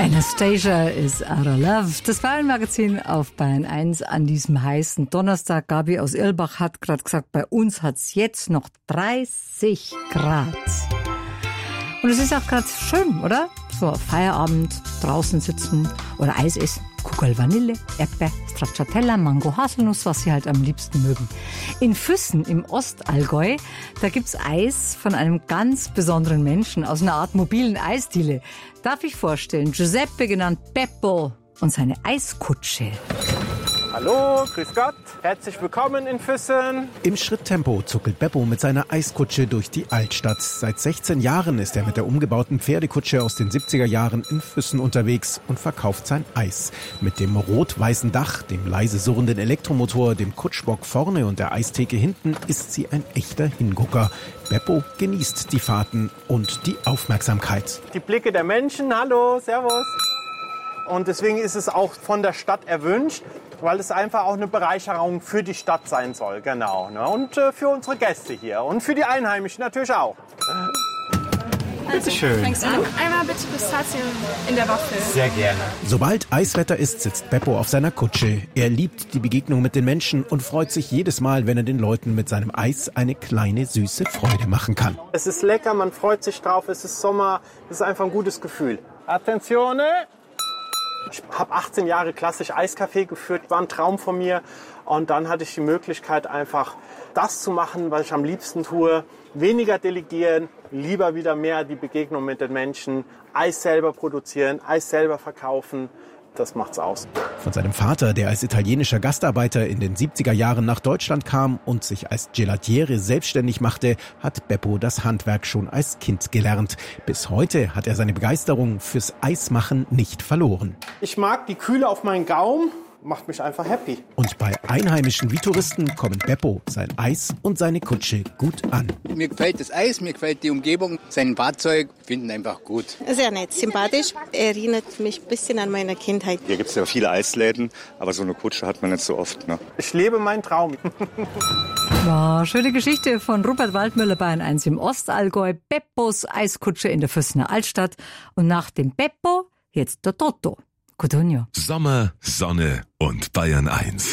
Anastasia is out of love. Das Wahlenmagazin auf Bayern 1 an diesem heißen Donnerstag. Gabi aus Irlbach hat gerade gesagt, bei uns hat es jetzt noch 30 Grad. Und es ist auch gerade schön, oder? So Feierabend, draußen sitzen oder Eis essen. Kugel Vanille, Erdbeer, Stracciatella, Mango, Haselnuss, was Sie halt am liebsten mögen. In Füssen im Ostallgäu, da gibt's Eis von einem ganz besonderen Menschen aus einer Art mobilen Eisdiele. Darf ich vorstellen, Giuseppe, genannt Beppo, und seine Eiskutsche. Hallo, grüß Gott, herzlich willkommen in Füssen. Im Schritttempo zuckelt Beppo mit seiner Eiskutsche durch die Altstadt. Seit 16 Jahren ist er mit der umgebauten Pferdekutsche aus den 70er Jahren in Füssen unterwegs und verkauft sein Eis. Mit dem rot-weißen Dach, dem leise surrenden Elektromotor, dem Kutschbock vorne und der Eistheke hinten ist sie ein echter Hingucker. Beppo genießt die Fahrten und die Aufmerksamkeit. Die Blicke der Menschen, hallo, servus. Und deswegen ist es auch von der Stadt erwünscht, weil es einfach auch eine Bereicherung für die Stadt sein soll, genau. Ne? Und für unsere Gäste hier und für die Einheimischen natürlich auch. Bitte schön. Fängst du an? Einmal bitte Pistazien in der Waffel. Sehr gerne. Sobald Eiswetter ist, sitzt Beppo auf seiner Kutsche. Er liebt die Begegnung mit den Menschen und freut sich jedes Mal, wenn er den Leuten mit seinem Eis eine kleine, süße Freude machen kann. Es ist lecker, man freut sich drauf, es ist Sommer, es ist einfach ein gutes Gefühl. Attenzione! Ich habe 18 Jahre klassisch Eiskaffee geführt, war ein Traum von mir. Und dann hatte ich die Möglichkeit, einfach das zu machen, was ich am liebsten tue. Weniger delegieren, lieber wieder mehr die Begegnung mit den Menschen. Eis selber produzieren, Eis selber verkaufen. Das macht's aus. Von seinem Vater, der als italienischer Gastarbeiter in den 70er Jahren nach Deutschland kam und sich als Gelatiere selbstständig machte, hat Beppo das Handwerk schon als Kind gelernt. Bis heute hat er seine Begeisterung fürs Eismachen nicht verloren. Ich mag die Kühle auf meinen Gaumen. Macht mich einfach happy. Und bei Einheimischen wie Touristen kommen Beppo, sein Eis und seine Kutsche gut an. Mir gefällt das Eis, mir gefällt die Umgebung, sein Fahrzeug, finden einfach gut. Sehr nett, sympathisch, erinnert mich ein bisschen an meine Kindheit. Hier gibt es ja viele Eisläden, aber so eine Kutsche hat man nicht so oft. Ne? Ich lebe meinen Traum. Ja, schöne Geschichte von Rupert Waldmüller, Bayern 1 im Ostallgäu. Beppos Eiskutsche in der Füssener Altstadt. Und nach dem Beppo jetzt der Toto. Codogno. Sommer, Sonne und Bayern 1.